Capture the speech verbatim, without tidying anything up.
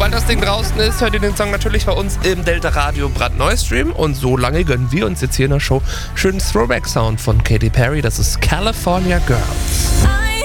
sobald das Ding draußen ist, hört ihr den Song natürlich bei uns im Delta Radio brandneu-Stream. Und so lange gönnen wir uns jetzt hier in der Show schönen Throwback-Sound von Katy Perry. Das ist California Girls.